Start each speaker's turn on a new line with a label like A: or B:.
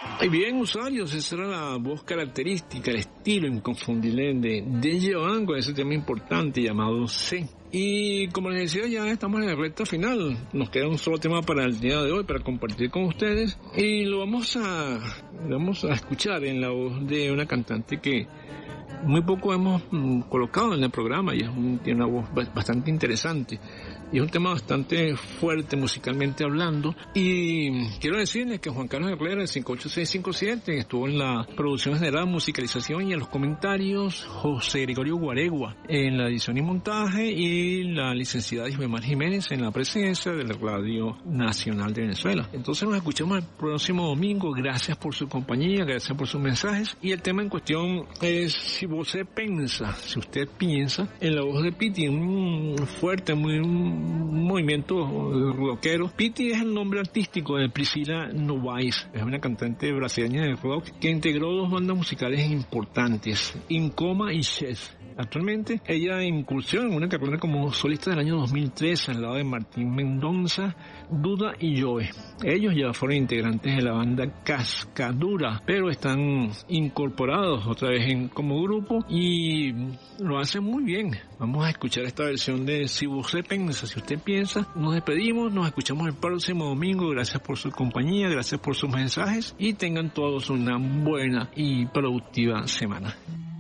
A: Y bien, usuarios, esa era la voz característica, el estilo inconfundible de Joan con ese tema importante llamado C. Y como les decía, ya estamos en la recta final. Nos queda un solo tema para el día de hoy, para compartir con ustedes. Y lo vamos a escuchar en la voz de una cantante que muy poco hemos colocado en el programa y tiene una voz bastante interesante. Y es un tema bastante fuerte musicalmente hablando. Y quiero decirles que Juan Carlos Herrera, el 58657, estuvo en la producción general, musicalización y en los comentarios José Gregorio Guaregua en la edición y montaje, y la licenciada Ismael Jiménez en la presencia de la Radio Nacional de Venezuela. Entonces nos escuchamos el próximo domingo. Gracias por su compañía, gracias por sus mensajes. Y el tema en cuestión es Si usted piensa, en la voz de Piti, un fuerte, un movimiento rockero. Piti es el nombre artístico de Priscila Novaes, es una cantante brasileña de rock que integró dos bandas musicales importantes, Incoma y Chess. Actualmente ella incursiona en una carrera como solista del año 2003 al lado de Martín Mendonça, Duda y Joe. Ellos ya fueron integrantes de la banda Cascadura, pero están incorporados otra vez como grupo y lo hacen muy bien. Vamos a escuchar esta versión de Si usted piensa. Nos despedimos, nos escuchamos el próximo domingo. Gracias por su compañía, gracias por sus mensajes y tengan todos una buena y productiva semana.